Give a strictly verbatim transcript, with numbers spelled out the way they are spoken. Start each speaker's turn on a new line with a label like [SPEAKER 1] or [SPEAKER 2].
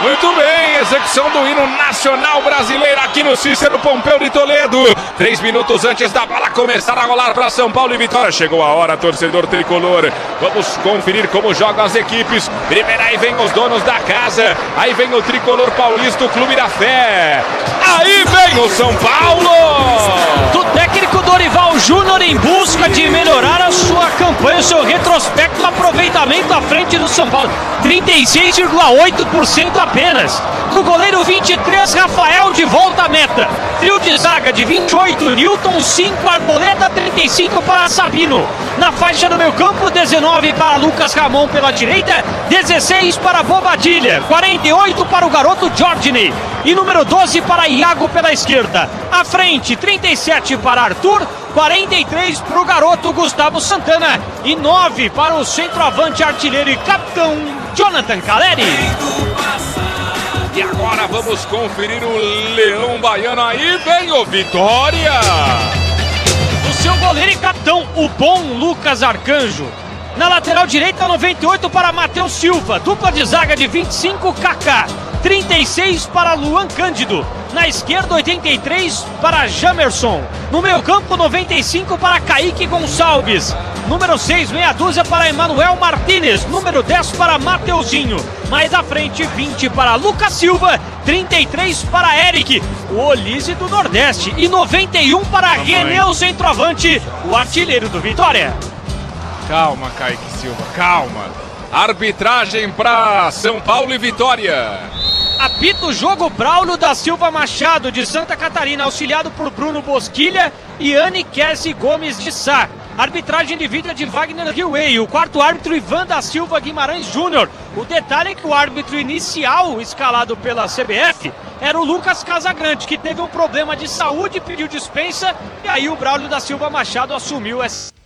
[SPEAKER 1] Muito bem, execução do hino nacional brasileiro aqui no Cícero Pompeu de Toledo. Três minutos antes da bola começar a rolar para São Paulo e Vitória. Chegou a hora, torcedor tricolor. Vamos conferir como jogam as equipes. Primeiro aí vem os donos da casa. Aí vem o tricolor paulista, o Clube da Fé. Aí vem o São Paulo.
[SPEAKER 2] Do técnico Dorival Júnior em busca de melhorar a sua campanha, o seu retrospecto, aproveitamento à frente do São Paulo. trinta e seis vírgula oito por cento apenas. Do goleiro vinte e três, Rafael de volta à meta. Trio de zaga de vinte e oito, Newton, cinco, Arboleda, trinta e cinco para Sabino. Na faixa do meio campo, dezenove para Lucas Ramon pela direita, dezesseis para Bobadilha, quarenta e oito para o garoto Jorginho e número doze para Iago pela esquerda. À frente, trinta e sete para Arthur, quarenta e três para o garoto Gustavo Santana e nove para o centroavante, artilheiro e capitão Jonathan Caleri.
[SPEAKER 1] E agora vamos conferir o Leão Baiano. Aí vem o Vitória.
[SPEAKER 2] O seu goleiro e capitão, o bom Lucas Arcanjo. Na lateral direita, noventa e oito para Matheus Silva. Dupla de zaga de vinte e cinco, Kaká. trinta e seis para Luan Cândido. Na esquerda, oitenta e três para Jamerson. No meio campo, noventa e cinco para Kaique Gonçalves. Número seis, meia dúzia para Emanuel Martínez. Número dez para Mateuzinho. Mais à frente, vinte para Lucas Silva. trinta e três para Eric, o Olise do Nordeste. E noventa e um para
[SPEAKER 1] Mamãe.
[SPEAKER 2] René, o centroavante, o artilheiro do Vitória.
[SPEAKER 1] Calma, Kaique Silva, calma. Arbitragem para São Paulo e Vitória.
[SPEAKER 2] Apita o jogo Braulio da Silva Machado, de Santa Catarina, auxiliado por Bruno Bosquilha e Anne Kessi Gomes de Sá. Arbitragem de vídeo de Wagner Hillway, o quarto árbitro Ivan da Silva Guimarães Júnior. O detalhe é que o árbitro inicial escalado pela C B F era o Lucas Casagrande, que teve um problema de saúde, pediu dispensa, e aí o Braulio da Silva Machado assumiu essa